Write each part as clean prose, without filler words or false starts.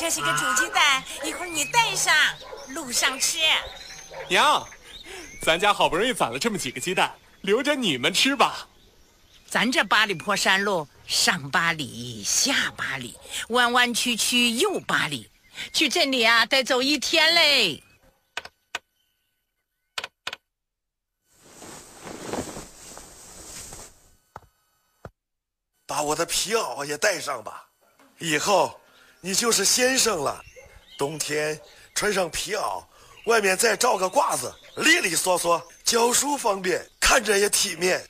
这是个煮鸡蛋，一会儿你带上，路上吃。 娘，咱家好不容易攒了这么几个鸡蛋，留着你们吃吧。 咱这八里坡山路，上8里，下8里，弯弯曲曲又8里，去镇里啊得走1天嘞。 把我的皮袄也带上吧，以后你就是先生了。冬天穿上皮袄，外面再罩个褂子，利利索索，教书方便，看着也体面。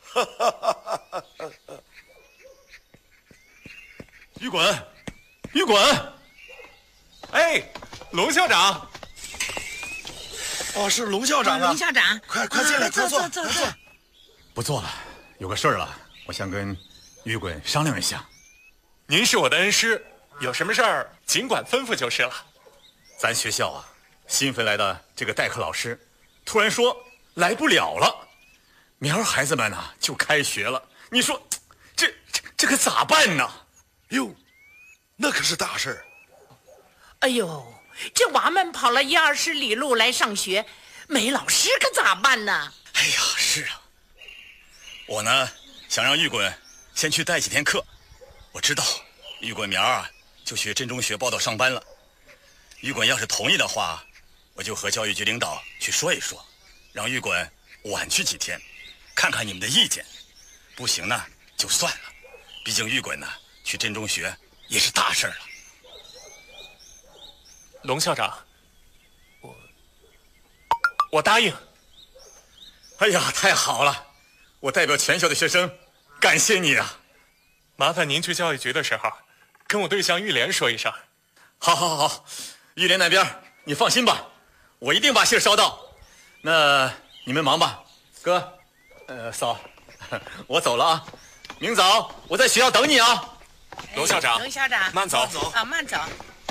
于滚，于滚！ 哎，龙校长。 哦，是龙校长啊！ 龙校长， 快进来，快坐， 快坐。 不做了，有个事儿了，我想跟于滚商量一下。 您是我的恩师，有什么事儿尽管吩咐就是了。 咱学校啊，新飞来的这个代课老师，突然说来不了了，明儿孩子们呢就开学了。你说，这可咋办呢？ 哟，那可是大事儿。 哎呦，这娃们跑了10-20里路来上学，没老师可咋办呢？ 哎呀，是啊，我呢想让玉滚先去带几天课。我知道玉滚明儿啊就去镇中学报到上班了。玉滚要是同意的话，我就和教育局领导去说一说，让玉滚晚去几天，看看你们的意见。不行呢就算了，毕竟玉滚呢去镇中学也是大事了。 龙校长，我答应。 哎呀，太好了！我代表全校的学生感谢你啊！ 麻烦您去教育局的时候，跟我对象玉莲说一声。 好，玉莲那边你放心吧，我一定把信捎到。那你们忙吧，哥，嫂，我走了啊，明早我在学校等你啊。 龙校长， 龙校长， 慢走。 啊，慢走。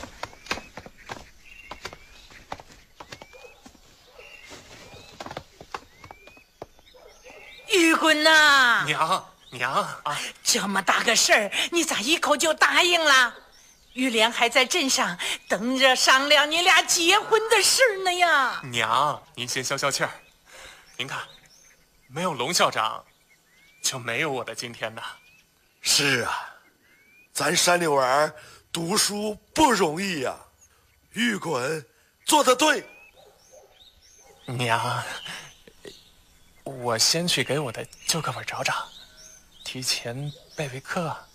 玉滚呐， 娘啊！ 这么大个事儿，你咋一口就答应了？玉莲还在镇上等着商量你俩结婚的事呢呀。 娘，您先消消气儿。您看，没有龙校长，就没有我的今天呐。 是啊，咱山里娃儿读书不容易呀。玉滚做得对。 娘，我先去给我的旧课本找找，提前备备课。